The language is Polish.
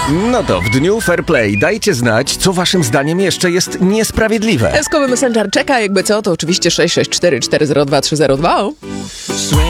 No to w dniu Fair Play dajcie znać, co waszym zdaniem jeszcze jest niesprawiedliwe. Eskowy Messenger czeka, jakby co, to oczywiście 664 402 302.